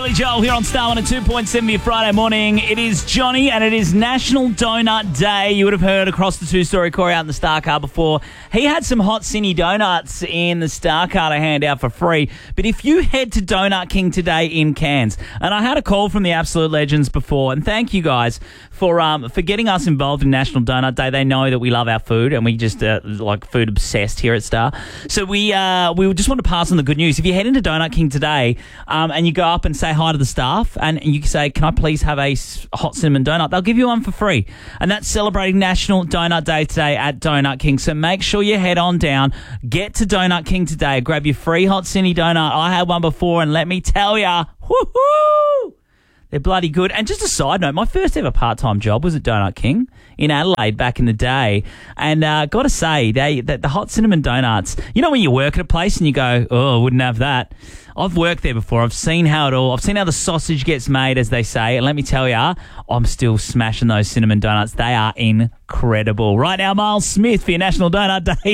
Billy Joel here on Star 102.7 your Friday morning. It is Johnny and it is National Donut Day. You would have heard across the two-story Corey out in the Star Car before. He had some hot Cinny donuts in the Star Car to hand out for free. But if you head to Donut King today in Cairns, and I had a call from the Absolute Legends before, and thank you guys for getting us involved in National Donut Day. They know that we love our food and we just like food obsessed here at Star. So we just want to pass on the good news. If you head into Donut King today and you go up and say hi to the staff and you say, can I please have a hot cinnamon donut? They'll give you one for free. And that's celebrating National Donut Day today at Donut King. So make sure you head on down, get to Donut King today, grab your free hot Cinny donut. I had one before and let me tell ya, woohoo! They're bloody good. And just a side note, my first ever part-time job was at Donut King in Adelaide back in the day. And got to say, the hot cinnamon donuts, you know when you work at a place and you go, oh, I wouldn't have that. I've worked there before. I've seen how the sausage gets made, as they say. And let me tell you, I'm still smashing those cinnamon donuts. They are incredible. Right now, Miles Smith for your National Donut Day.